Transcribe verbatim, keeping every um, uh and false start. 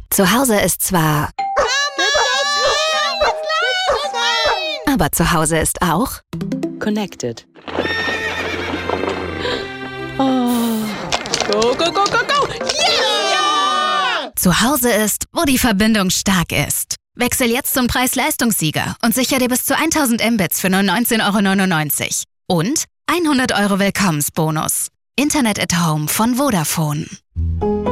Zu Hause ist zwar... Aber zu Hause ist auch... Connected. Oh. Go, go, go, go, go! Yeah! Zu Hause ist, wo die Verbindung stark ist. Wechsel jetzt zum Preis-Leistungssieger und sicher dir bis zu tausend Mbits für nur neunzehn Euro neunundneunzig. Und hundert Euro Willkommensbonus. Internet at Home von Vodafone.